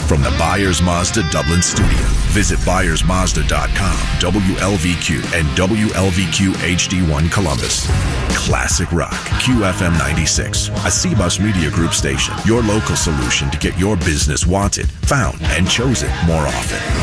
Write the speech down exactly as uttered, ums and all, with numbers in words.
From the Byers Mazda Dublin studio, visit Byers Mazda dot com, W L V Q, and W L V Q H D one Columbus. Classic rock, Q F M ninety-six, a C-Bus Media Group station. Your local solution to get your business wanted, found, and chosen more often.